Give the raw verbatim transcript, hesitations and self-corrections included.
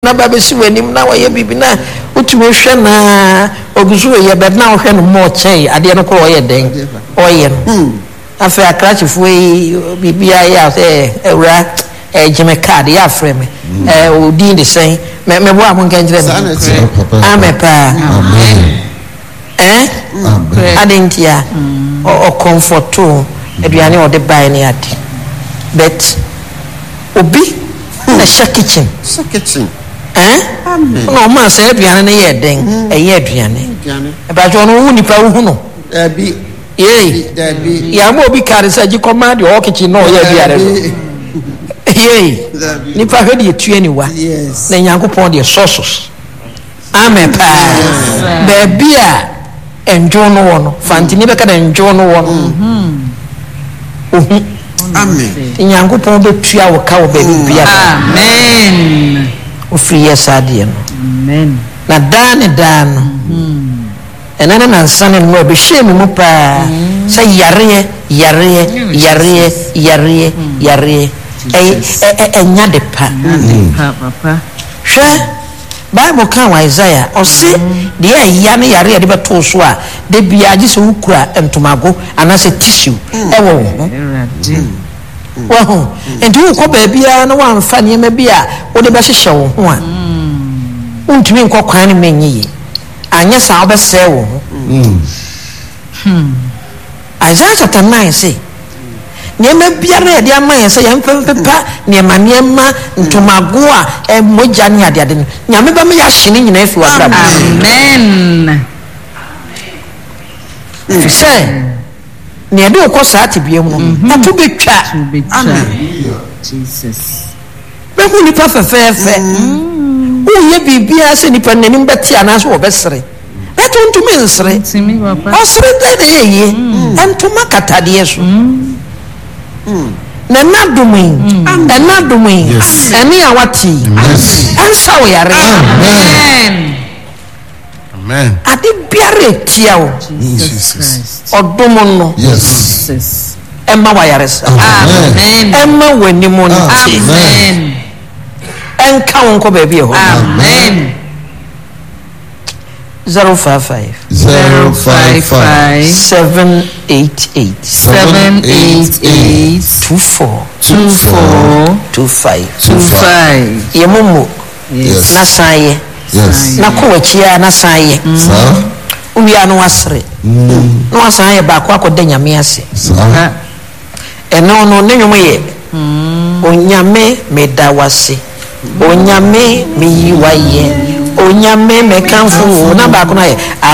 na ba be si wanim na waye bibi na utumi hwe na ogusu ye be na hwe no mo chen ade no ko oye den oye no afa akrachifo yi bibi ya se ewra e jeme card ya frame eh odi de sen me me bo amon kan jire amepa amen eh adentia o comforto eduane o de bai ni ade bet obi na kitchen kitchen eh no ma say aduane na ye den eh ye aduane e ba jo no hu nipa hu no eh bi ye bi ya mo bi kare sa ji command o kitchen no ye aduane no ye nipa he de tu aniwa na Nyankopon de sources amen pa be bia enjo no wo no fantini be ka da enjo no wo no mhm amen Nyankopon be tua wo ka wo be bia amen o free yesade no amen na dane dan no enana na nsane no be hwem mu pa say yare yare yare yare yare eh enya de pa papa hwe Bible kan wa Isaiah o se de ya ne yare de beto so a de bia gi so ukura entomago anase tissue e wo ho wo ho entu ko ba bia na wa mfa ne ma bia wo de be hyehye wo ho a untumi nkọ kwan ne menyi anya sa obese wo ho hmm Isaiah chapter nine say nyema biara de ama yesa ya mfempepa nyema nyema ntomago a e moja ne ade ade nyame ba me ya hye nyina afi wa bra amen say ne de ko sa atibiem no na to betwa amen Jesus be hu ni pa fefefe o ye bibia se ni pa nanim beti anaso wo besere eto ntumi nsere timi papa osere de de ye entuma katade yeso na nadumi na nadumi eni awati ansa wo yare amen amen ade biare tia wo Jesus odomo no Jesus emma wa yare sa amen emma wani mo no amen enka won ko ba bi ho amen zero five five zero five five seven eight eight seven eight eight two four two four two five two five yemumu yes na saye yes na ko wachia na saye sir uwi anu wasre no wasaye ba kwa koda nyame ase sir eno no ne nwom ye onyame medawase onyame meyiwaye onyame mekanfu na ba ko na ye